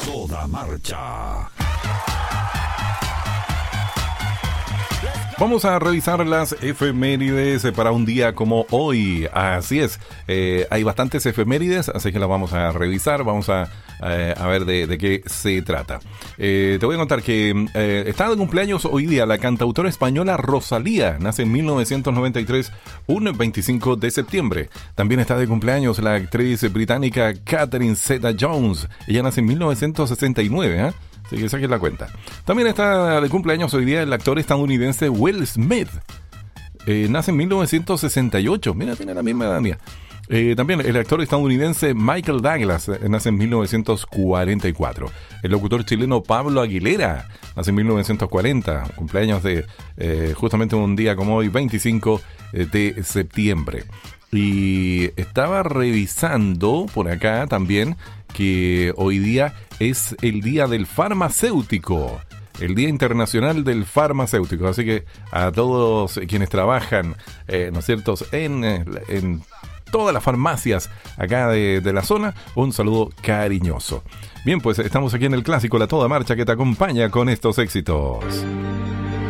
toda marcha. Vamos a revisar las efemérides para un día como hoy. Así es, hay bastantes efemérides, así que las vamos a revisar. Vamos a ver de qué se trata. Te voy a contar que está de cumpleaños hoy día la cantautora española Rosalía. Nace en 1993, un 25 de septiembre. También está de cumpleaños la actriz británica Catherine Zeta-Jones. Ella nace en 1969, ¿eh? Así que saquen la cuenta. También está de cumpleaños hoy día el actor estadounidense Will Smith. Nace en 1968. Mira, tiene la misma edad mía. También el actor estadounidense Michael Douglas nace en 1944. El locutor chileno Pablo Aguilera nace en 1940. Cumpleaños de justamente un día como hoy, 25 de septiembre. Y estaba revisando por acá también que hoy día es el día del farmacéutico, el Día Internacional del Farmacéutico. Así que a todos quienes trabajan, ¿no es cierto?, en todas las farmacias acá de la zona, un saludo cariñoso. Bien, pues estamos aquí en el clásico La Toda Marcha que te acompaña con estos éxitos.